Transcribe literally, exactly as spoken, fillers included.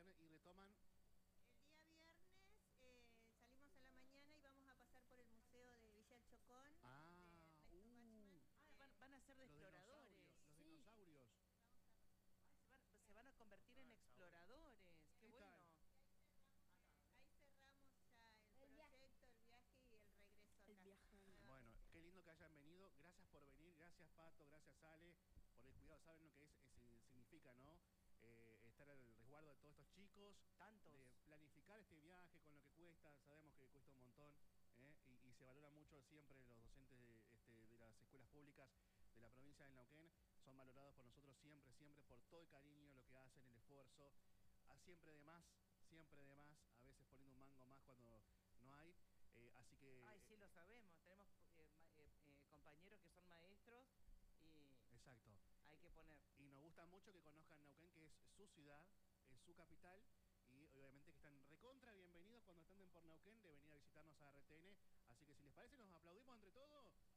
viernes y retoman... El día viernes eh, salimos a la mañana y vamos a pasar por el museo de Villa El Chocón, Ah, de Ernesto uh, Bachman. Ah, van, van a ser de los exploradores. dinosaurios, los Sí. dinosaurios. Ay, se, van, se van a convertir en exploradores. Qué ¿Qué tal? bueno. Ahí cerramos ya el, El viaje. proyecto, el viaje y el regreso El acá. viaje. Bueno, nuevamente. qué lindo que hayan venido. Gracias por venir, gracias Pato, gracias Ale, por el cuidado. Saben lo que es, es significa, ¿no? Eh, estar al resguardo de todos estos chicos. Tantos. De planificar este viaje con lo que cuesta. Sabemos que cuesta un montón. ¿eh? Y, y se valora mucho siempre los docentes de, este, de las escuelas públicas de la provincia de Neuquén. Son valorados por nosotros siempre, siempre, por todo el cariño, lo que hacen, el esfuerzo. A siempre de más, siempre de más. A veces poniendo un mango más cuando no hay. Eh, así que... Ay, sí, lo sabemos. Tenemos eh, ma- eh, eh, compañeros que son maestros y Exacto. hay que poner. Y nos gusta mucho que conozcan Neuquén, que es su ciudad, es su capital. Y obviamente que están recontra bienvenidos cuando estén por Neuquén de venir a visitarnos a R T N. Así que si les parece, nos aplaudimos entre todos.